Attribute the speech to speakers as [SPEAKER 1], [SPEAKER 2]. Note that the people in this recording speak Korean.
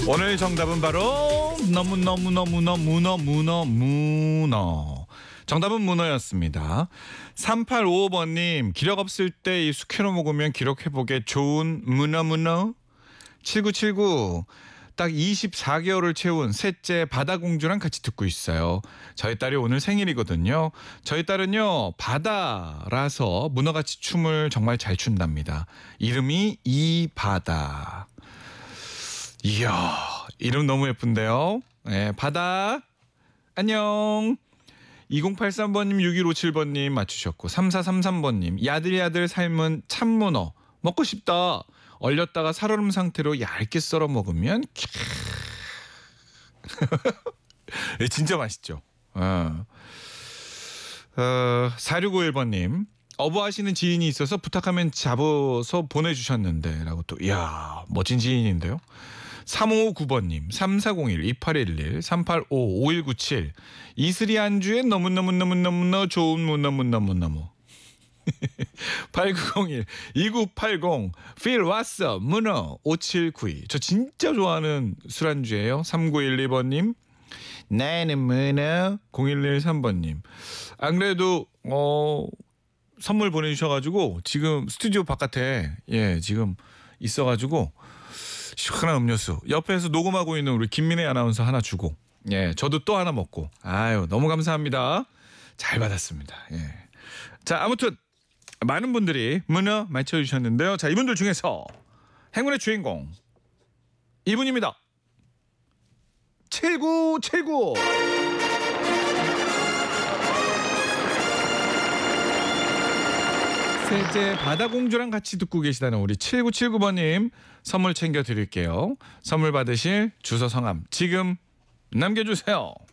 [SPEAKER 1] 오늘 정답은 바로 문어. 정답은 문어였습니다. 3855번님, 기력 없을 때 이 숙회로 먹으면 기록 회복에 좋은 문어. 7979, 딱 24개월을 채운 셋째 바다공주랑 같이 듣고 있어요. 저희 딸이 오늘 생일이거든요. 저희 딸은요, 바다라서 문어같이 춤을 정말 잘 춘답니다. 이름이 이바다. 이야, 이름 너무 예쁜데요. 네, 바다 안녕. 2083번님, 6157번님 맞추셨고, 3433번님, 야들야들 삶은 참문어 먹고 싶다. 얼렸다가 살얼음 상태로 얇게 썰어 먹으면 진짜 맛있죠. 4651번님, 어부하시는 지인이 있어서 부탁하면 잡아서 보내주셨는데 라고 또, 이야, 멋진 지인인데요. 3559번님, 3401, 2811, 385, 5197, 이슬이 안주에 너무너무 좋은 문어. 8901, 2980, Feel What's Up, 문어. 5792, 저 진짜 좋아하는 술안주예요. 3912번님, 나는 문어. 0113번님, 안 그래도 선물 보내주셔가지고 지금 스튜디오 바깥에 지금 있어가지고 시원한 음료수 옆에서 녹음하고 있는 우리 김민혜 아나운서 하나 주고, 저도 또 하나 먹고, 아유, 너무 감사합니다. 잘 받았습니다. 자, 아무튼 많은 분들이 문어 맞춰주셨는데요. 자, 이분들 중에서 행운의 주인공 이분입니다. 7979. 셋째 바다공주랑 같이 듣고 계시다는 우리 7979번님 선물 챙겨드릴게요. 선물 받으실 주소 성함 지금 남겨주세요.